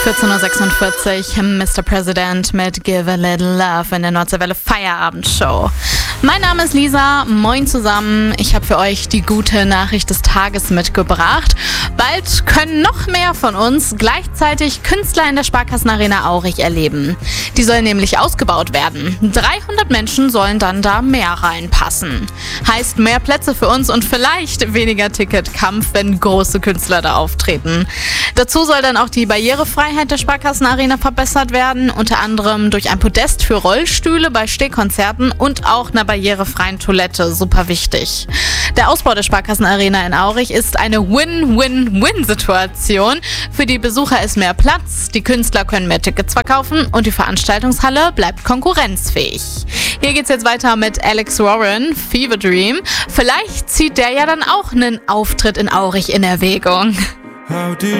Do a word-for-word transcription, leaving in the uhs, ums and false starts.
vierzehn Uhr sechsundvierzig, Mister President mit Give a Little Love in der Nordseewelle Feierabendshow. Mein Name ist Lisa, moin zusammen. Ich habe für euch die gute Nachricht des Tages mitgebracht. Bald können noch mehr von uns gleichzeitig Künstler in der Sparkassenarena Aurich erleben. Die soll nämlich ausgebaut werden. dreihundert Menschen sollen dann da mehr reinpassen. Heißt mehr Plätze für uns und vielleicht weniger Ticketkampf, wenn große Künstler da auftreten. Dazu soll dann auch die Barrierefreiheit der Sparkassenarena verbessert werden, unter anderem durch ein Podest für Rollstühle bei Stehkonzerten und auch einer barrierefreien Toilette, super wichtig. Der Ausbau der Sparkassenarena in Aurich ist eine Win-Win-Win-Situation. Für die Besucher ist mehr Platz, die Künstler können mehr Tickets verkaufen und die Veranstaltungshalle bleibt konkurrenzfähig. Hier geht's jetzt weiter mit Alex Warren, Fever Dream. Vielleicht zieht der ja dann auch einen Auftritt in Aurich in Erwägung. How did